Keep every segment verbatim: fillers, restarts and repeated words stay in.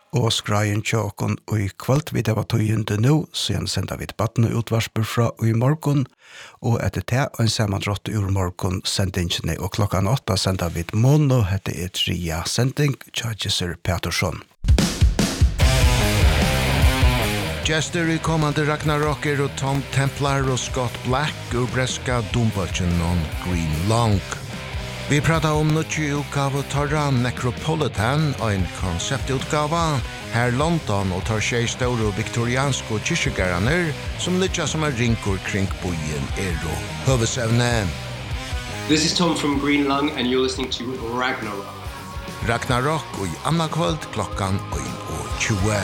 Og skrajen tjåkon og i kvalt vi det var tøyende nå, så igjen sender vi et battende utvarsper fra i morgen, og etter det, og en sammandrott ur morgen sendingene, og klokkan åtta sender vi et mono, hette et ria sending, Tjadjeser Petersson. Gjester i kommande Ragnarok er og Tom Templar og Scott Black og breska Dumbachen on Green Long. Vi pratar om nutje utgave torra Necropolitan, en konseptutgave her London og tar seg store viktorianske kyrkjegaraner som lytja som er rinkor kring bojen er og høvesevne. This is Tom from Green Lung and you're listening to Ragnarok. Ragnarok og i anna kvöld klokkan ein og tjue.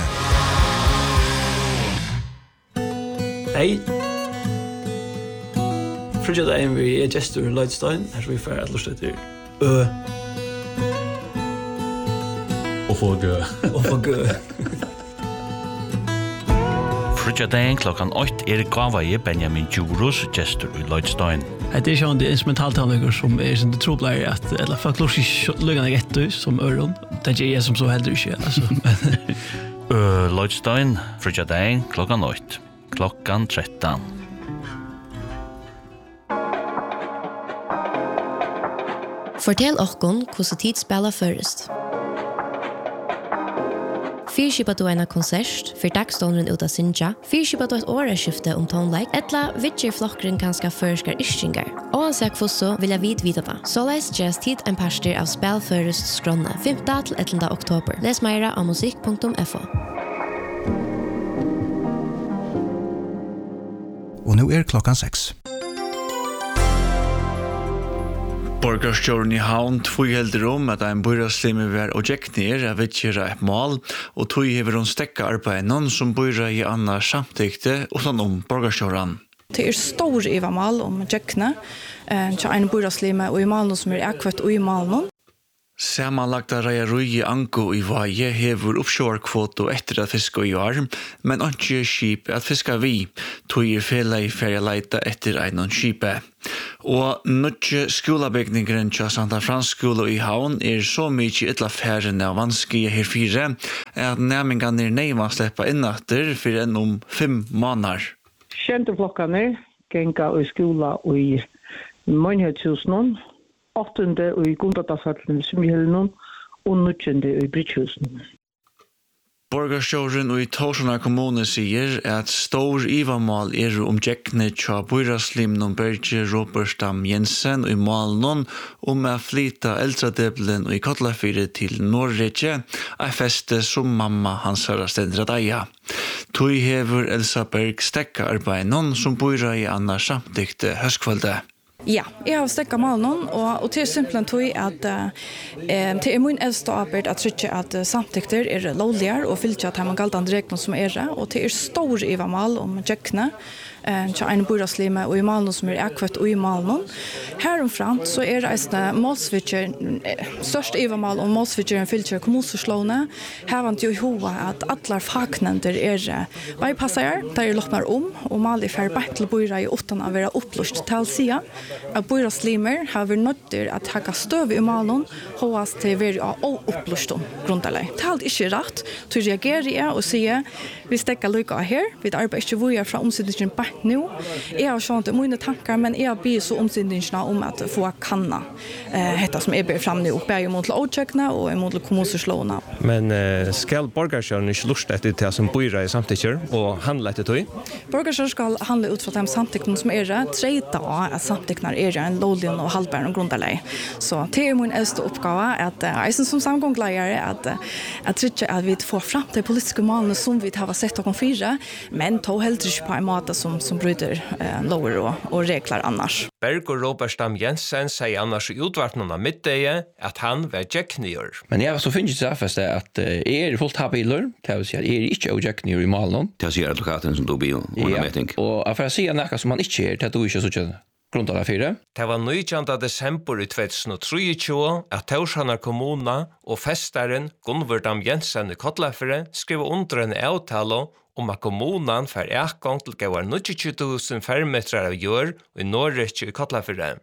Hei. Frigid er vi er gestur Lloydstein, her vi får at lust etter ø. Og få gø. Og få gø. Frigid er klokkan åtte er gavaje Benjamin Djurus, gestur i Lloydstein. Det er sånn det instrumentaltaniker som er sånn det trobler at, eller folk lurs ikke løgene gettu som øron. Det er jeg som så heldur ikke, altså. Ø, Lloydstein, Frigid er klokkan åtte. Klokkan tretton. Fortell okkon hvordan tid spela først. Fyrskipa du en konsert, for dagståndren ut av Sinja, fyrskipa du et åreskifte om tonleik, etla vidger flokkren kanska førskar ischingar. Og han seg så vil jeg vidvida det. Så leis just tid en parster av spelførest skronne, femte til ellevte oktober. Les meira av musikk punktum f o. Og nå er klokkan seks. Borgarstjåren i havn tvoi helder om at ein bøyraslimme var og jeknir av vitkjera et mål, og tvoi hever hun stekka arbeidet som bøyra i anna samtikte utan om borgarstjåren. Det er stor i mal om jekne, til ein bøyraslimme og i malen som er akkurat og i malen. Samanlagda reiarui i Anko i Vaje hever offshore-kvoto etter at fiska i år, men ikke skip at fiska vi, tog er fela i ferie leita etter einon skipet. Og nødje skolabygningren til Santa Frans skole i havn er så mykje ytla færende og vanskelige herfire, at nærmingene er neiva sleppa innatter for enn om fem måneder. Kjenteflokkene genga i skola i Møgnhetshusen, åttende og i Gundadalshallen i Smihelen og nødjende i Bridgehusen. Borgarstjåren i Torsjona kommune sier at stor ivamal er om jekne tja bøyraslim noen Berge Roberstam Jensen og i malen om å flyta eldradeblen og i Kotlafire til Norrege, er feste som mamma hans har stendra daia. Tui hever Elsa Berg stekka arbeidet som bøyra i anna samtikte høskvalde. Ja, jeg har stekket malen, og, og til simpelthen tog at eh, til er min eldste arbeid at trykke at samtikter er lovligere og fylte at man galt andre regler som er det, og til er stor i hva mal om jekne, eh, til en bøyraslimme og i malen som er akkurat og i malen. Heromframt så er det en målsvitcher, størst i hva mal om målsvitcheren fylte kommunforslående, her vant jo i hova at alle fagnemnder er veipasser, der er lagt mer om, og mal i ferdig til bøyra i åttan av å være oppløst til sida. At bøyraslimer har vært nødt til at haka støv i malen, håas til å være av oppløstom grunderlig. Det er alt ikke rett, til å reagere jeg og sier, vi stekker lykke her, vi arbeider ikke hvor jeg fra omsidningen bak nå. Jeg har skjønt mine tanker, men jeg blir så omsidningen om at få kanna eh, dette som jeg ber frem nå, bare mot åtjøkene og mot kommuneslåene. Men eh, skal borgarskjøren ikke lust etter til som bøyre i samtikker og handle etter tog? Borgarskjøren skal handle ut fra de samtikkene som er det, treita av at samtikkene er en lovlig og halvbær og grunderlig. Så det er min eldste oppgave at jeg uh, som samgångleiere at jeg tror ikke at vi får frem til politiske målene som vi har sett og fire, men to heldur ikke på en måte som, som bryter uh, lover og, og regler annars. Berg og Roberstam Jensen sier annars i utvartene av middeie at han var jeknier. Men jeg så finner ikke seg at uh, jeg er fullt habiler, til å si at jeg er ikke jeknier i malen. Til å si advokaten som du blir og ja, og for å si noe som man ikke er, til at du ikke er så Det var nittonde desember i tjugohundratrettiotre at Torsjana kommuna og festaren Gunvordam Jensen i Kotlafire skrev under en avtale om at kommunen får ekgang til gavar nittiotjue tusen fermetrar av jord i Norrøkje i Kotlafire.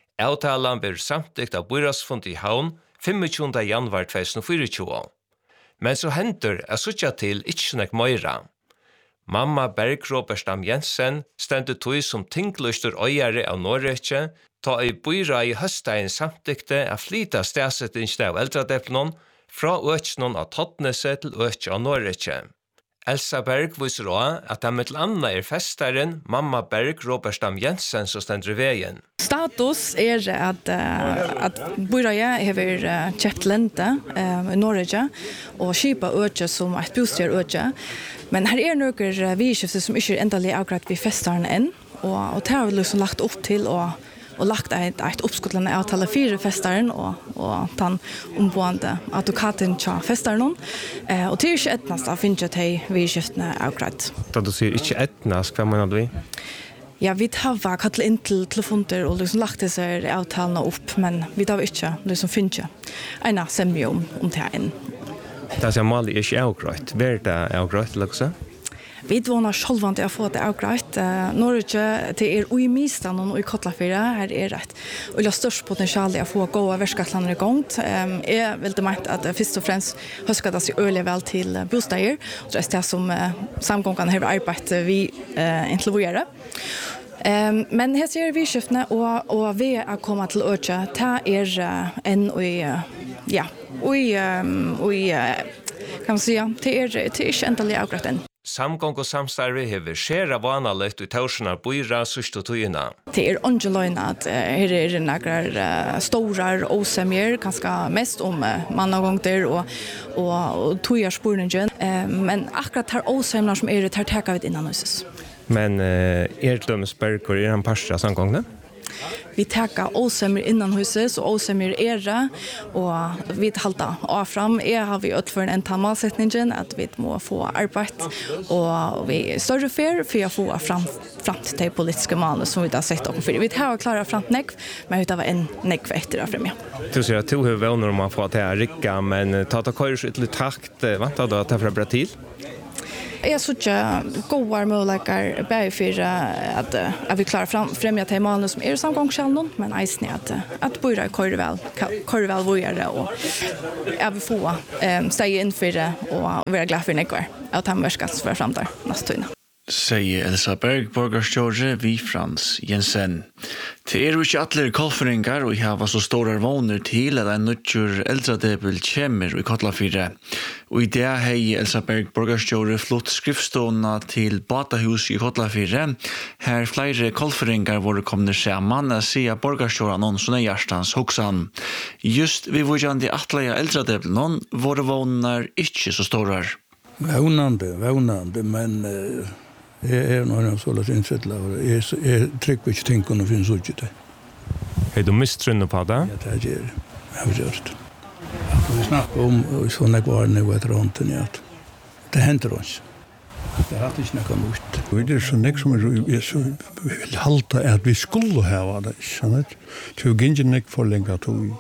Avtalen blir samtidig av byrasfund i havn tjuefemte januar tjuehundratjuefire. Men så hender jeg suttja til ikke sånn møyra. Mamma Berg Roberstam Jensen stendte tog som tingluster øyere av Norrøkje, ta i bøyra i høstdagen samtykte av flyta stedsettingene av eldredeplene fra økene av Tottneset til økene av Norrøkje. Elsa Berg viser også at det med annet er festeren Mamma Berg Roberstam Jensen som stender i veien. Status er at, uh, at Bøyraje har uh, kjøpt lente uh, i Norge og kjipa øke som et bostad øke. Men her er noen vidskifter som ikke er endelig akkurat ved festeren enn, og, og det har vi liksom lagt opp til å og lagt et, et oppskottlende avtale fire festeren og, og den omboende advokaten til festeren. Eh, og det er ikke etnast å finne til vidskiftene akkurat. Da du sier ikke etnast, hva mener du? Ja, vi har kattet inn til telefoner og liksom lagt disse avtalene opp, men vi har ikke liksom finne en semje om, om det inn. Det er Mali er ikke avgrøtt. Hva er det avgrøtt, eller hva? Vi dvånar själva att jag får det avgrejt. Uh, Norge till er och i mistan och i Kotlafyra här är rätt. Och jag störst potential att få gå över Skatlander igång. Um, jag vill det märkt att uh, först och främst höskadas i öliga väl till uh, bostäder. Och det är det som uh, samgången har arbetat vi uh, involverar. Um, men här ser vi skiftene och, och vi är komma till Ötja. Det är uh, en och i, uh, ja, och i, um, och i uh, kan man säga, det är, det är inte äntligen avgrejt än. Samgång og samstarve hever skjera vanalegt ut tausenar bøyra sørste tøyina. Det er ikke at uh, her er noen uh, store åsemjer, ganske mest om uh, mannagångter og, og, og tøyarspurningen. Uh, men akkurat her åsemjer som er det, her teker vi innan huset. Men uh, er Dømesberg og er han parstra samgångene? Vi tar åsemmer innan huset och åsemmer era och vi halta av fram är har vi utför en tamalsättningen att vi må få arbete och vi större för för att få fram fram till det politiska mål som vi har sett och för vi har klara fram neck men det var en neck efter fram ja. Du säger att två huvudvänner om att få att rycka men ta ta körs ett lite takt vänta då att ta för Brasil. Jag så att goda möjligheter bäj för att att vi klarar fram främja teman som är samgångskällan men ejsne att att börja köra väl köra väl våra och jag vill få ehm stäga in för det och vara glad för nekvar att han värskas för framtid nästa tid. Sier Elsa Berg, borgarstjåre, vi Frans Jensen. Det er jo ikke alle kolfringar, og jeg har så store våner til at en nødgjør eldredebel kommer i Kotlafyre. Og i det har Elsa Berg, borgarstjåre, flott skriftstående til Batahus i Kotlafyre. Her flere kolfringar var kommet sammen, og sier borgarstjåre noen som er hjertens hoksan. Just vi var gjerne de atleie eldredebel noen, våre våner ikke så store. Vånande, vånande, men... Uh... Jeg er noen så løs innsettelig, og jeg, jeg trykker ikke tingene og finner så ikke det. Er du mistrunnet på det? Ja, det er jeg. Jeg har gjort det. Vi snakker om sånne kvarene og etter hånden, ja. Det hender oss. Det har ikke noe nytt. Det er så nek som er så vil halte at vi skulle ha det, skjønner du? Det er ikke nek for lenge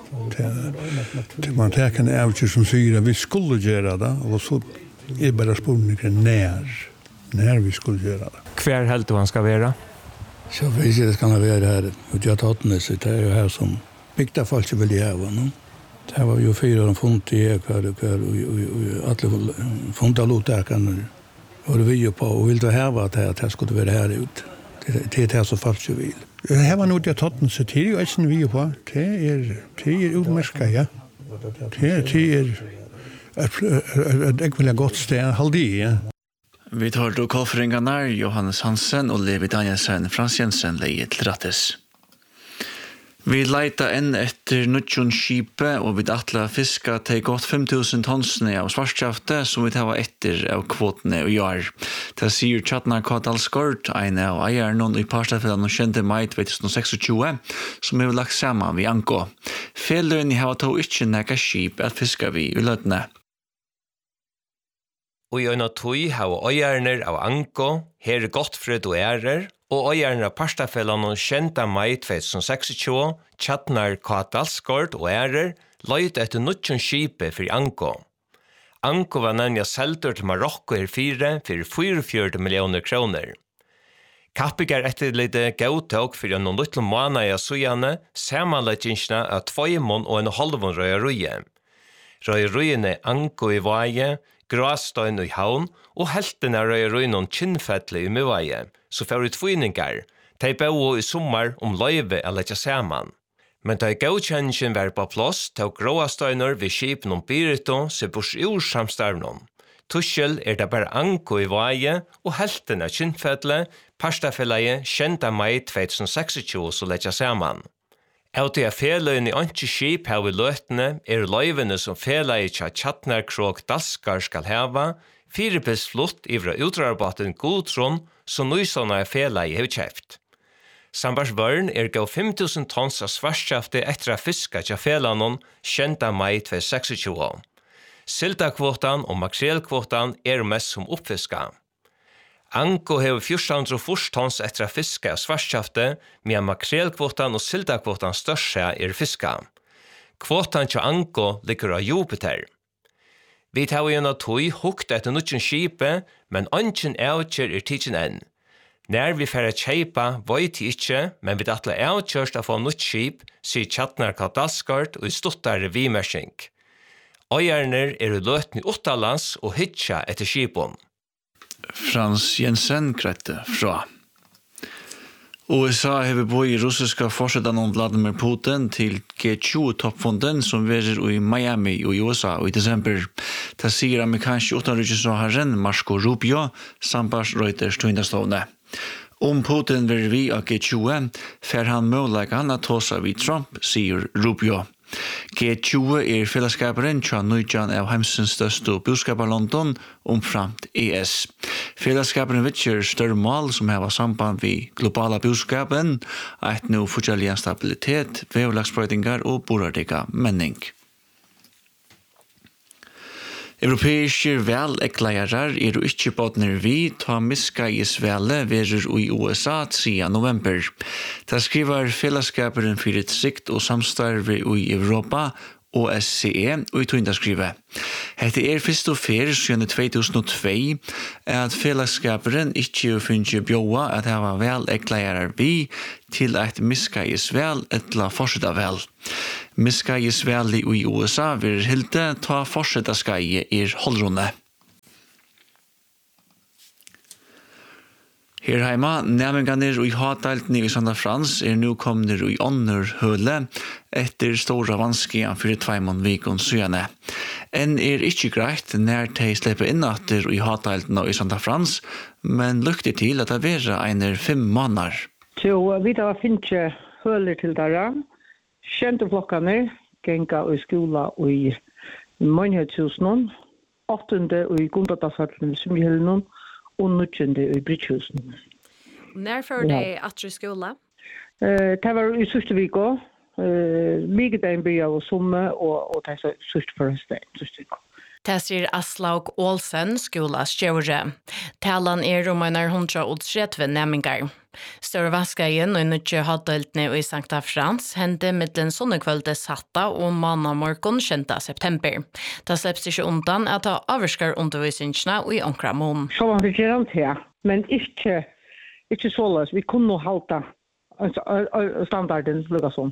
til man tenker en avgjør som sier at vi skulle gjøre det, og så er bare spørsmålet nær. När vi skulle göra det. Kvar helt du han ska vara? Så vi ser det ska vara här. Och jag tar den så det är ju här som bygda folk vill göra va. Det var ju fyra de font i ekar och och alla font alla där kan och det vi ju på och vill det här vara att det skulle vara här ut. Det det är så falskt ju vill. Det här var nog jag tar den så till ju inte vi på. Det är det är utmärska ja. Det det är ett ett väldigt gott ställe haldi ja. Vi tar då kolfringarna Johannes Hansen och Levi Danielsen, Frans Jensen leie til rattes. Vi leita enn etter nutjon skipe og vi atla fiska til godt fem tusen tonsene av svartskjafte som vi tar etter av kvotene og jar. Det sier Chatnar Kvatalskort, en av eieren i parstafellen og kjente mai tjuetusen seksogtjue, som er lagt sammen ved Anko. Felløyene har tog ikke nekka skip at fiska vi i løtene. Og i øyne tog har øyerner av Anko, her Gottfred og Ærer, og øyerner av parstafellene og kjente mai tjuetusen seksogtjue, Chatnar Kvatalskort og Ærer, løyt etter nutjon skipe for Anko. Anko var nemlig selter til Marokko her fire for fyrtifjørt millioner kroner. Kappigar etter lite gautog for en liten måned i Asujane, samanleggingsene av tvoi mån og en halvån røya røye. røyruene Anko i Vaje, Gråstein i Havn og heltene røyruene Kinnfettle i Møvaje, så får ut tviningar. De bo i sommar om løyve eller ikke saman. Men da gaukjenningen var på plass, tog Gråsteiner ved skipen om Birito se bors ur samstarvnån. Tussel er det bare Anko i Vaje og heltene Kinnfettle, parstafellet kjent av mai tjuetusen seksogtjúgu så letja saman. Av de feløyene i antje skip her i løtene er løyvene som feløyene tja Tjatnarkrog Dalskar skal heva, firebils flott ivra utrarbaten Gudrun som nysånne feløyene har kjeft. Sambars vørn er gav fem tusen tons av svarskjafte etter å fiska tja feløyene kjent av mai tjuetusen seksogtjúgu. Sildakvotan og makrelkvotan er mest som oppfiska. Anko hever fjorton hundre tons etter å fiske av svarskjafte, medan makrelkvotan og sildakvotan største er fiska. Kvotan til Anko ligger av Jupiter. Vi tar gjennom tog hukt etter nukken skipe, men anken avkjør er tidsen enn. Når vi får kjeipa, vet jeg ikke, men vi dattler avkjørst av å få nytt skip, sier Tjatnar Kadalskart og i stottare vimersing. Øyerne er i løtene uttalands og hitja etter skipon. Frans Jensen krette fra. U S A har boi russiska forsetan om Vladimir Putin til G tjúgu-toppfonden som verer i Miami i U S A i desember. Det sier amerikansk utenriksrådherren Marco Rubio, sambars Reuters tøyndastående. Om Putin verer vi av G tjúgu, fer han mulighet han at tåsa vi Trump, sier Rubio. G tjúgu er fellesskaperen tja nøyjan av heimsens største budskapar London omframt E S. Fellesskaperen vitjer større mål som hever samband vi globala budskapen, eit nu forskjellig stabilitet, vevlagsprøydingar og borardiga menning. Europeiske velekleirar er jo ikke båtner vi ta miskaies vele verer i U S A siden november. Det skriver fellesskaperen for et sikt og samstarve i Europa, O S C E, og i tøyndaskrive. Hette er først og fer siden to tusen og to at fellesskaperen ikke finner bjåa at det var velekleirar vi til et miskaies vel etla forsida vel. Miskaies vel i U S A vil hilde ta forsida skai er holdrunne. Her heima, nærmenganer i hatdeltene i Santa Frans er nu komner i ånderhøle etter store vanskier for tveimon vikon søjane. En er ikke greit når de slipper innatter i hatdeltene i Santa Frans, men lukter til at det være einer fem måneder. Så vi da finner høler til dere. Kjente flokkene genga i skola i Mønhetshusen, åttende i Gundadasarten som vi helden noen, og nødkjende i Bridgehusen. Når får de at i skola? Uh, det var i sørste viko. Uh, Mykdein blir av somme, og, og det er sørste forreste sørste viko. Det sier Aslaug Olsen, skolas stjøre. Talan er om en hundra og tretve nemmingar. Større vaskaien og nødje haddeltene i Sankta Frans hendte middelen sonnekvölde satta og manna morgon kjenta september. Det släpps ikke undan at det avvarskar undervisningsna i onkra mån. Så var det gerant her, men ikke, ikke så løs. Vi kunne halta standarden lukka sånn.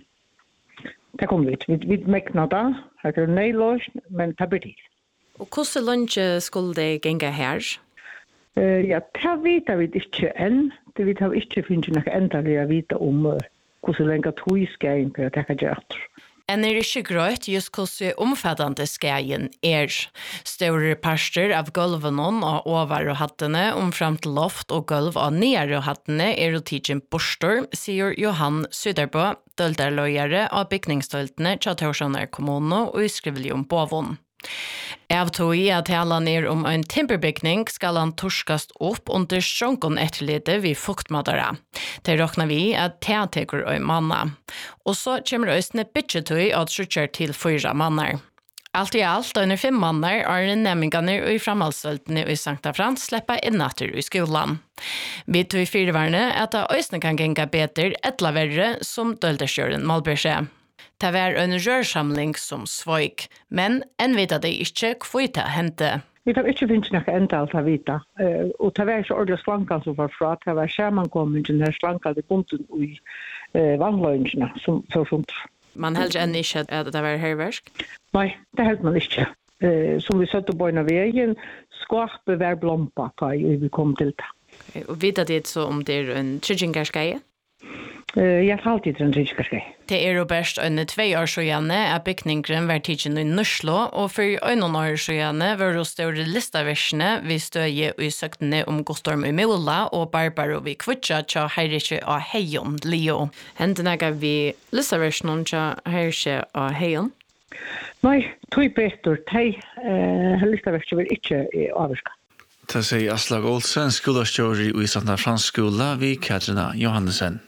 Det kom vi. Vi, vi mekna det, det er nøyløs, men det blir til. Og hvordan lunge skulle det genga her? Uh, ja, det vet vi ikke enn. Det vet vi ikke finnes noe endelig å vite om uh, hvordan lenge tog skal inn på å takke gjør. En er ikke grøyt just hvordan omfattende skægen er. Større parster av gulven og over og hattene omfram til loft og gulv og nere og hattene er å tidsen borster, sier Johan Søderbø, dølderløyere av bygningstøltene til Torsjøner kommune og skrivelig om Bovon. Av tog i at talan er om en timberbygning skal han torskast opp under strånkon etterlite vid fuktmadara. Det råknar vi at teatekur og manna. Og så kommer østene bytjetøy at sutjer til fyra mannar. Alt i alt, under fem mannar er nemmingarne i framhaldsvøltene i Sankta Frans sleppa innatter i skolan. Vi tog i fyrevarne at østene kan genga beter etla verre som dølderskjøren Malbørsje. Det var en rørsamling som svøyk, men en vet at det ikke kvita hente. Vi har ikke finnes noe enda alt å vite. Uh, og det var ikke ordentlig slankan som var fra. Det var skjermankommen til denne slankan i bunden i uh, vannløyngene som førfunnet. Man helst enn ikke at det var herversk? Nei, det helt man ikke. Eh, som vi satt på en av veien, skapet var blompa da vi kom til det. Okay. Og vet det så om det er en tryggingarskeie? Uh, jeg har alltid en tryggingarskeie. Det er jo best en tvei år siden at bygningen var tidsen i Nørslo, og for en år siden var det større listaversene vi støye i søktene om Gostorm i Mola og Barbaro vi kvitsa til Heirikje av Heion, Leo. Hendene gav vi listaversene til Heirikje av Heion? Nei, tog betur, de uh, listaversene vil ikke avvarska. Det sier Aslak Olsen, skolastjóri i Santa Frans skola ved Katrina Johannesen.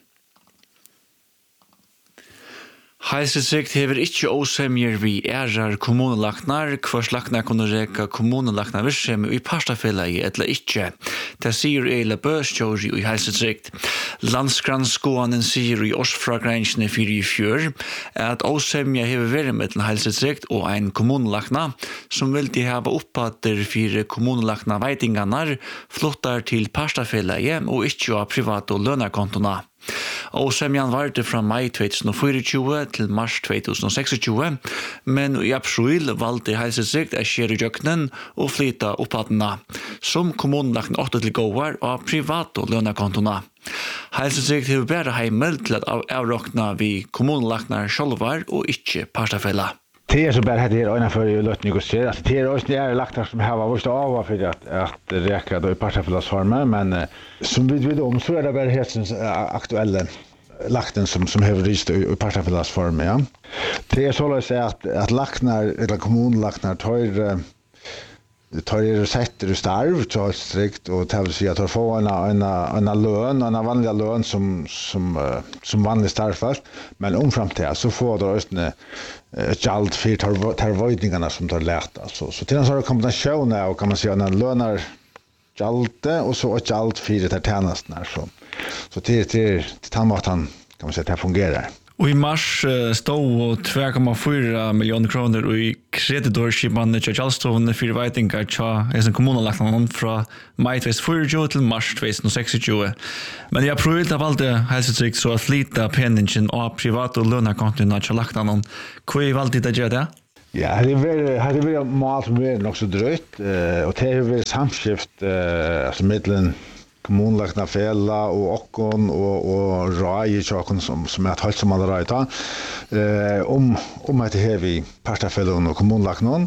Heilsetrygd hever ikkje åsemjer vi ærar kommunelaknar, hver slaknar kunne reka kommunelaknar virksomhet i parstafellet eller ikkje. Det sier Eila Bøstjóri i Heilsetrygd. Landsgranskåanen sier i årsfragrensjene fyrir i fjør at åsemjer hever vært mellom Heilsetrygd og ein kommunelakna som vil de hava oppatter fyrir kommunelakna veitingarnar flottar til parstafellet og ikkje av privat- og lønarkontona. Og semjan varte fra mai tjuetusen tjuefire til mars tjuetusen tjueseks, men i april valgte Heilsetrygd å skjere jøkkenen og flytta opphattene, som kommunen lagt åtte til gåvar av privat- og lønarkontona. Heilsetrygd har bare heimel til å avrokna vi kommunen lagt sjølvar og ikke parstafella. Det är så bara det är ena för ju låt ni gå se att det är också är lagt här som har varit av för att att räcka då i parstafellsformer men uh, som vi vet om så är det bara helt uh, aktuella lakten som som har rist i parstafellsformer ja. Det är så att säga att att lacknar eller kommunlacknar tar uh, tar det sätter starv så strikt och det vill säga att få en en en lön en vanlig lön som som uh, som vanlig starfast men omfram till så får det östne ett jalt för tar tar voidningarna som tar lärt alltså så till en sån kombination och kan man säga en lönar jalte och så ett jalt för det tjänsten så så till till till tandmatan kan man säga att det fungerar. Og i mars uh, stod två komma fyra miljoner kronor i kreditorskipan til Kjallstovene for veitingar til en kommunalakten fra mai tjuefire til mars tjueseks. Men i april da valgte Heilsetrygd så at flytta penningen av privat- og lønarkontoene til lakten. Hva valgte det gjøre det? Ja, det är det är mat som är nog så drött uh, och det är väl samskift uh, alltså mellan kommunlagna fälla och okkon och och rai chokon som som är halt som alla raita eh om om att det här vi parstafällon och kommunlagnon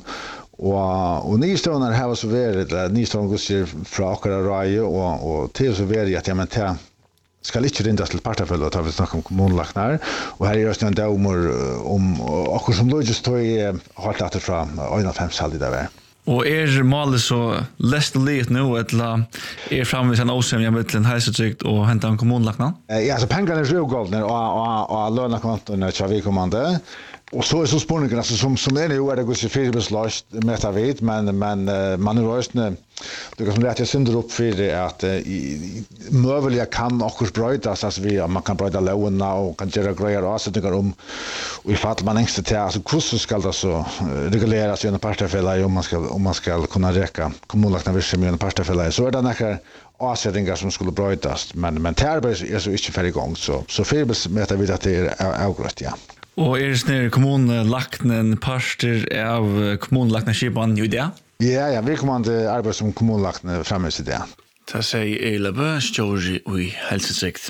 och och ni står när här så är ni står går sig från akra rai och och till så är det att jag men ta ska inte rindas till parstafällon att vi snackar om kommunlagnar och här är just en domor om akkur som då just tog halt att från en fem saldi där. Og er målet så lest og litt nå, eller er framvis en åsemja mellom Heilsetrygd og henta en kommunlakna? Ja, så pengarna är ruggoldner och och och lönekonton är vi kommande. Och så är så spårningen alltså som som är ju är det går så fyra beslast med att vet men men man är röstne det kan lätt jag synder upp för det att möjliga kan också brötas alltså vi man kan bröta låna och kan göra grejer och så tycker om och ifall man ängste till alltså hur ska det så regleras genom parstafälla om man ska om man ska kunna räcka kommunlagna vissa med parstafälla så är det några avsättningar som skulle brötas men men tärber är så inte färdig igång så så förbes med att vi att det är avgrött ja. Og er det snir kommunlakten parster av kommunlakten skipan jo det? Ja, ja, vi kommer til arbeid som kommunlakten fremmes i det. Det sier Eila Bøstjóri i Heilsetrygd.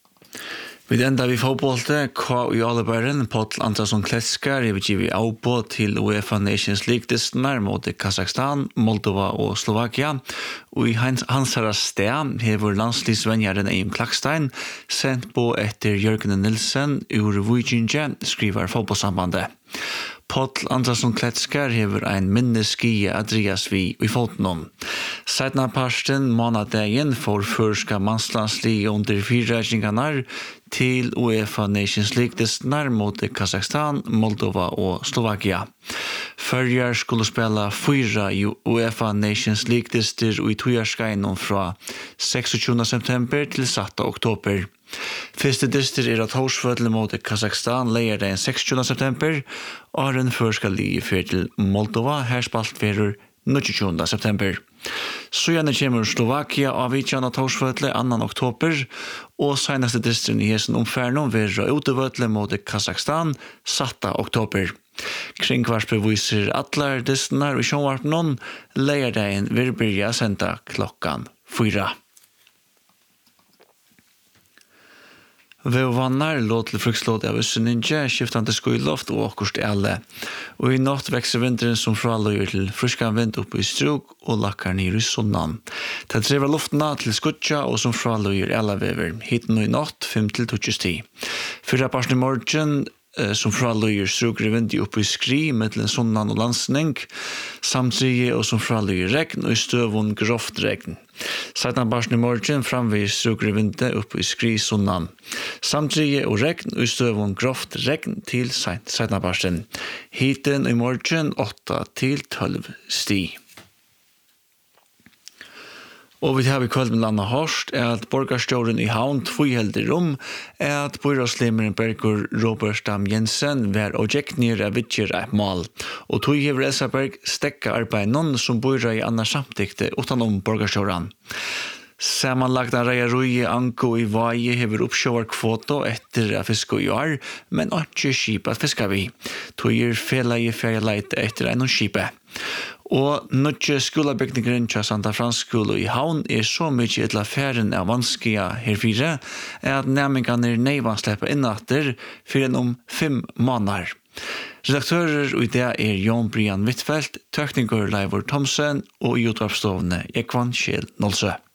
Vi enda vi fotbollte, K i Alebæren, Pottl Andrason Kletskar, jeg vil gi vi avbå til UEFA Nations League-distener mot Kazakstan, Moldova og Slovakia. Og i hans herra sted hever landslivsvenjaren Eim Klakstein sendt på etter Jørgen Nilsen ur Vujinje, skriver fotbollsambandet. Pottl Andrason Kletskar hever ein minneskie Andreas vi i foten. Seidna parsten månadegen for førska mannslandslig under fyrrækningarna til UEFA Nations League-distener mot Kazakstan, Moldova og Slovakia. Førjar skulle spela fyra i UEFA Nations League-dister i tojarskajnon fra seksogtjúgunda september til satta oktober. Første dister er at Horsfødle mot Kazakstan leier den seksogtjúgunda september, og den førska lige fyr til Moldova, her spalt fyrer tjuende september. Så gjerne kommer Slovakia av Vitjan og Torsvøtle annan oktober, og senaste distren i hesen omferden vil utevøtle mot Kazakstan satta oktober. Kringkvarspe viser atler distrenar i sjånvarpnen, leierdeien vil byrja senda klokkan fyra. Vi vannar låt til frukslåd av Øsseninje, skiftande skuiloft og akkurst alle. Og i natt vekser vinteren som fraløyer til fruskan vind opp i struk og lakkar nir i sunnan. Det trever luftna til skutja og som fraløyer alle vever. Hitten og i natt fem til tjueåtte. Fyrra parten i morgen som fraløyer struker vind opp i skri mellom sunnan og landsning, samtidig og som fraløyer regn og i støvun groft regn. Sedan barsen i morgen framvis struker vinde opp i skri sunnan. Samtidig og regn og i støvun groft regn til sedan barsen. Hiten i morgen åtta til tolv sti. Og vi har i kveld med Anna Horst er at borgarstjåren i Havn tvoheldig rom er at byrådslimeren Bergur Robert Stam Jensen var objektnere vidtjer et mal. Og tog hever Elsa Berg stekka arbeid noen som bor i Anna samtikte utanom borgarstjåren. Samanlagt av Reia Rui Anko i Vaje hever oppsjåvar kvoto etter at fisko i år, men ikke skip at fiska vi. Tog er fela i ferjeleit etter en skipe. Og nødje skolabygningen til Santa Frans skole i Havn er så mye til affæren av vanskelige herfire at nærmengene er neivan slipper innatter for en om fem måneder. Redaktører i det er Jon Brian Wittfeldt, tøkninger Leivor Thomsen og i utvarpstovene Ekvan Kjell Nolsø.